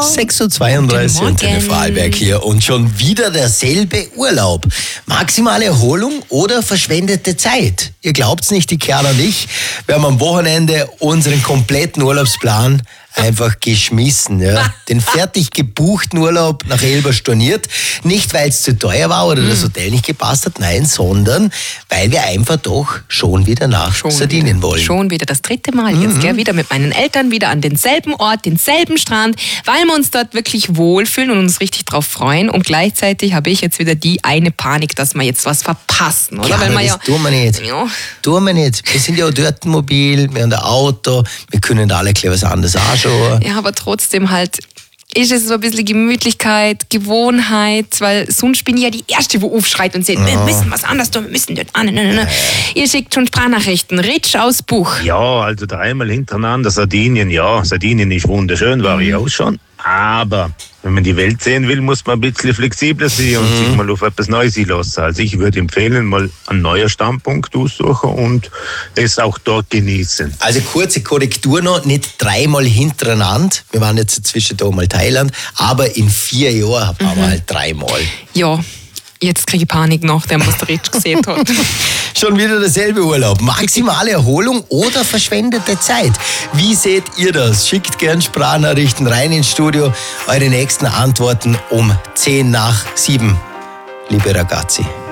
6.32 Uhr, Antenne Vorarlberg hier und schon wieder derselbe Urlaub. Maximale Erholung oder verschwendete Zeit? Ihr glaubt's nicht, die Kerl und ich. Wir haben am Wochenende unseren kompletten Urlaubsplan einfach geschmissen. Ja. Den fertig gebuchten Urlaub nach Elba storniert. Nicht, weil es zu teuer war oder das Hotel nicht gepasst hat, nein, sondern weil wir einfach doch schon wieder nach Sardinien wollen. Schon wieder das dritte Mal jetzt, gell? Wieder mit meinen Eltern, wieder an denselben Ort, denselben Strand, weil wir uns dort wirklich wohlfühlen und uns richtig drauf freuen. Und gleichzeitig habe ich jetzt wieder die eine Panik, dass wir jetzt was verpassen, oder? Ja, weil das tun wir nicht. Ja. Tun wir nicht. Wir sind ja auch dort mobil, wir haben ein Auto, wir können da alle gleich was anderes anschauen. Ja, aber trotzdem halt ist es so ein bisschen Gemütlichkeit, Gewohnheit, weil sonst bin ich ja die Erste, die aufschreit und sagt, wir müssen was anderes tun, wir müssen dort an. Ihr schickt schon Sprachnachrichten. Ritsch aus Buch. Ja, also dreimal hintereinander Sardinien, ja. Sardinien ist wunderschön, war ich auch schon. Aber wenn man die Welt sehen will, muss man ein bisschen flexibler sein und sich mal auf etwas Neues einlassen. Also ich würde empfehlen, mal einen neuen Standpunkt aussuchen und es auch dort genießen. Also kurze Korrektur noch, nicht dreimal hintereinander. Wir waren jetzt zwischen da mal Thailand, aber in 4 Jahren waren wir halt 3-mal. Ja, jetzt kriege ich Panik noch, der was der Ritsch gesehen hat. Schon wieder derselbe Urlaub. Maximale Erholung oder verschwendete Zeit? Wie seht ihr das? Schickt gern Sprachnachrichten rein ins Studio. Eure nächsten Antworten um 7:10, liebe Ragazzi.